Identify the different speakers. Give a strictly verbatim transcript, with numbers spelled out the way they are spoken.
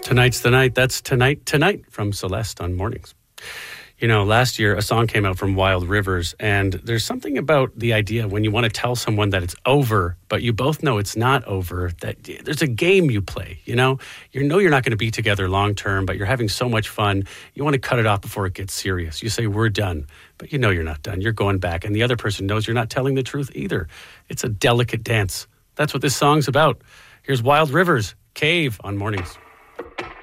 Speaker 1: Tonight's the night. That's Tonight Tonight from Celeste on Mornings. You know, last year a song came out from Wild Rivers, and there's something about the idea when you want to tell someone that it's over, but you both know it's not over, that there's a game you play, you know? You know you're not going to be together long term, but you're having so much fun. You want to cut it off before it gets serious. You say, we're done, but you know you're not done. You're going back, and the other person knows you're not telling the truth either. It's a delicate dance. That's what this song's about. Here's Wild Rivers, Cave on Mornings.